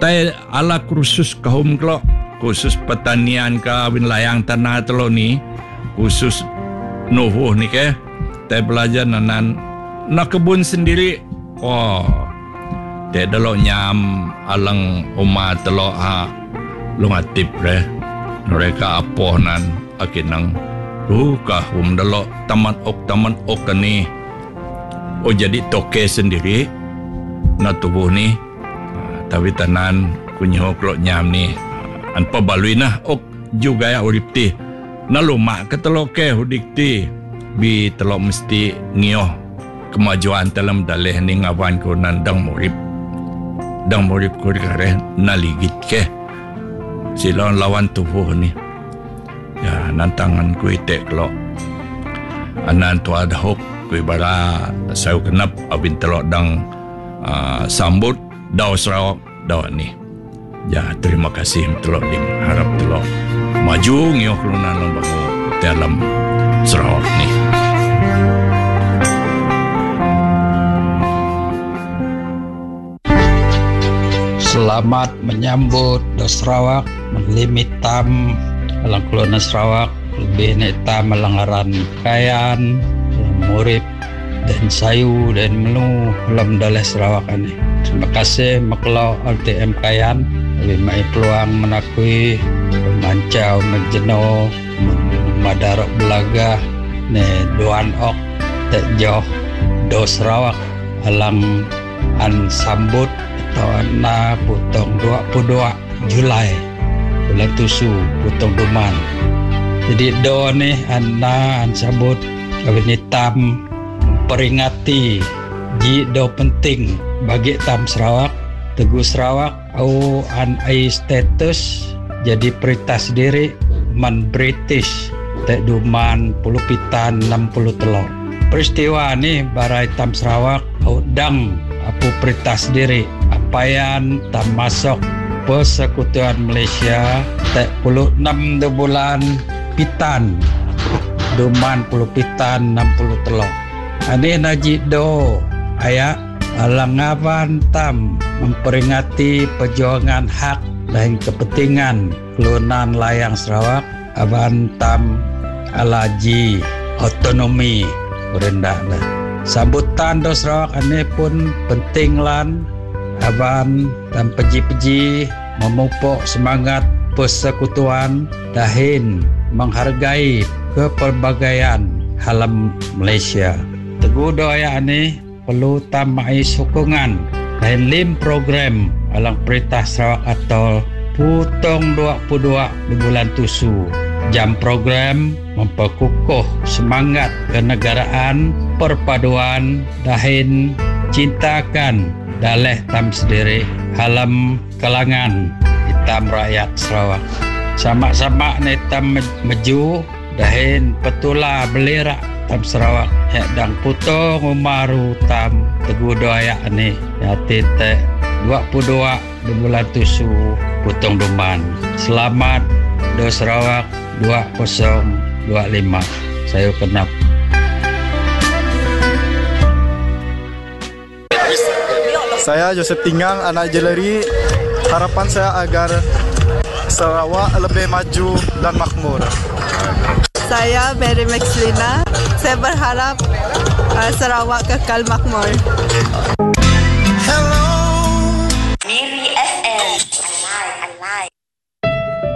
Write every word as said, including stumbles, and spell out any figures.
tay ala kursus kahum klo, khusus pertanian ka win layang tanah telo ni, khusus nuhuh ni ke, tay belajar nanan nak kebun sendiri. Oh, tay dalo nyam alang oma telo ha lungatip re, mereka apoh nan akinang ruka hum dalo taman ok taman ok ni. Oh jadi toke sendiri na tubuh ni, tapi tanan kunyo klok nyam ni anpa balui nah ok juga ya urip ti na lumak ke telok ke hudik ti bi telok mesti ngioh kemajuan dalam daleh ni ngawan ko nan dang murip dang murip ko kare na ligit ke silon lawan tubuh ni ya nantangan ku itek klok anan tu ada hok kui bara saya kenap abin telok dang uh, sambut daw Sarawak daw ni. Ya terima kasih telok ding harap telok maju ngioh kelunan lembaga dalam Sarawak ni. Selamat menyambut do Sarawak melimit tam alang kelunan Sarawak lebih neta melangaran kayan murip dan sayu dan melu dalam daleh Sarawak ini. Terima kasih maklau R T M Kayan lebih mai peluang menakui memancau menjeno madarok belaga ne doan ok tak jauh do Sarawak alang an sambut atau na putong dua puluh dua Julai bulan tusu putong duman. Jadi do ni an na an sambut kawin hitam memperingati ji do penting bagi tam Sarawak Teguh Sarawak au an ai status jadi prioritas diri man British tak duman puluh pitan enam puluh telok. Peristiwa ni barai tam Sarawak au dang apu prioritas diri apayan tam masuk Persekutuan Malaysia tak puluh enam bulan pitan duman puluh pitan enam puluh telok. Ani najid do ayak alangawan tam memperingati perjuangan hak dan kepentingan kelunan layang Sarawak aban tam alaji otonomi berendah lah. Sambutan do Sarawak ani pun penting lan aban tam peji-peji memupuk semangat persekutuan dahin menghargai kepelbagaian alam Malaysia. Teguh doa ni perlu tamai sokongan dan lim program alang Perintah Sarawak atau putong dua puluh dua di bulan tusu. Jam program memperkukuh semangat kenegaraan, perpaduan, dahin cintakan daleh tam sendiri alam kalangan hitam rakyat Sarawak. Sama-sama netam maju dahin petula belirak tam Sarawak hak dang putong umaru tam Teguh doa ni ya tete dua puluh dua di bulan tusu putong duman. Selamat do Sarawak dua kosong dua lima. Saya kenap. Saya Joseph Tinggang, anak Jeleri. Harapan saya agar Sarawak lebih maju dan makmur. Saya Mary Maxlina. Saya berharap uh, Sarawak kekal makmur. Hello. Miri F M. Alive, alive.